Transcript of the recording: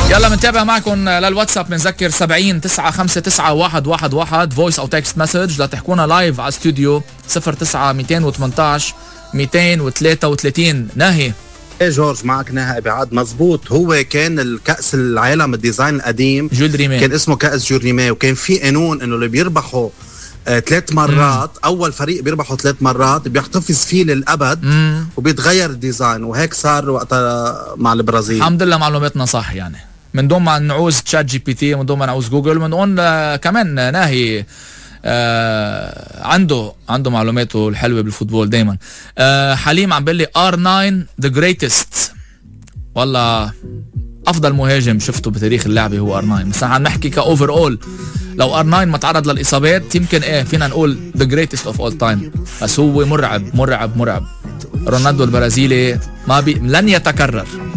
يلا منتابع معكم للواتساب. بنذكر 70 959 111 فويس او تكست مسج لتحكونا لايف على استوديو 09 218 233. ناهي ايه جورج معك ناهي ابعاد مزبوط. هو كان الكأس العالم الديزاين القديم جول ريمي، كان اسمه كأس جول ريمي، وكان في قانون انه اللي بيربحوا 3 مرات اول فريق بيربحوا 3 مرات بيحتفظ فيه للابد وبيتغير الديزاين، وهيك صار وقتها مع البرازيل. الحمد لله معلوماتنا صح، يعني من دون ما نعوز تشات جي بي تي، من دون ما نعوز جوجل، من دون كمان ناهي عنده معلوماته الحلوه بالفوتبول دايما. حليم عم بيقول لي R9 the greatest، والله افضل مهاجم شفته بتاريخ اللعبه هو R9. بس عم نحكي كاوفر اول، لو R9 ما تعرض للاصابات يمكن فينا نقول the greatest of all time، بس هو مرعب مرعب مرعب. رونالدو البرازيلي لن يتكرر.